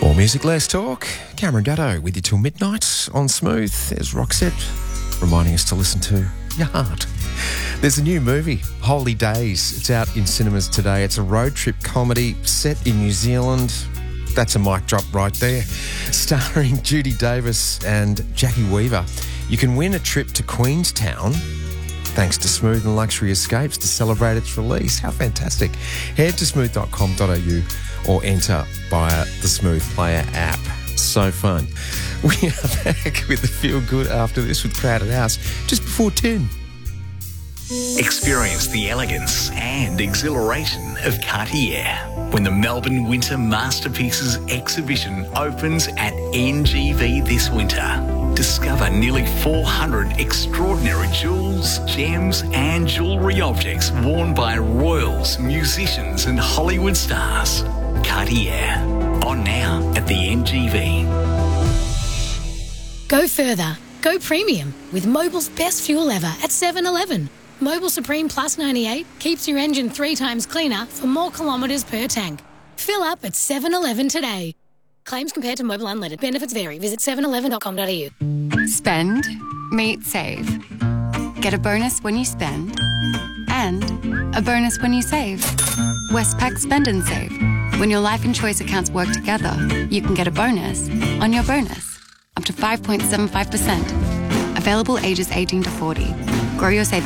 More music, less talk. Cameron Dutto with you till midnight on Smooth. There's Roxette reminding us to listen to your heart. There's a new movie, Holy Days. It's out in cinemas today. It's a road trip comedy set in New Zealand. That's a mic drop right there. Starring Judy Davis and Jackie Weaver. You can win a trip to Queenstown thanks to Smooth and Luxury Escapes to celebrate its release. How fantastic. Head to smooth.com.au or enter via the Smooth Player app. So fun. We are back with the Feel Good after this with Crowded House just before 10. Experience the elegance and exhilaration of Cartier when the Melbourne Winter Masterpieces exhibition opens at NGV this winter. Discover nearly 400 extraordinary jewels, gems and jewellery objects worn by royals, musicians and Hollywood stars. Cartier, on now at the NGV. Go further. Go premium with Mobil's best fuel ever at 7-Eleven. Mobil Supreme Plus 98 keeps your engine 3 times cleaner for more kilometres per tank. Fill up at 7-Eleven today. Claims compared to Mobil Unleaded. Benefits vary. Visit 711.com.au. Spend, meet, save. Get a bonus when you spend and a bonus when you save. Westpac Spend and Save. When your life and choice accounts work together, you can get a bonus on your bonus. Up to 5.75%. Available ages 18 to 40. Grow your savings